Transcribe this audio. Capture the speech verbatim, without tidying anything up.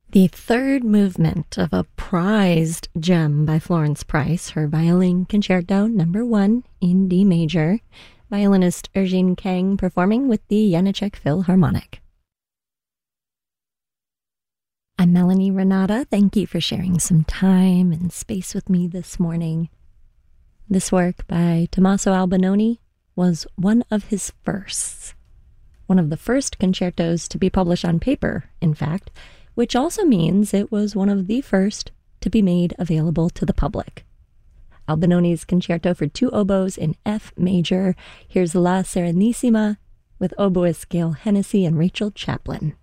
The third movement of a prized gem by Florence Price, her Violin Concerto Number One in D major, violinist Eugene Kang performing with the Janáček Philharmonic. I'm Melanie Renata. Thank you for sharing some time and space with me this morning. This work by Tommaso Albinoni was one of his firsts. One of the first concertos to be published on paper, in fact, which also means it was one of the first to be made available to the public. Albinoni's concerto for two oboes in F major. Here's La Serenissima with oboists Gail Hennessy and Rachel Chaplin.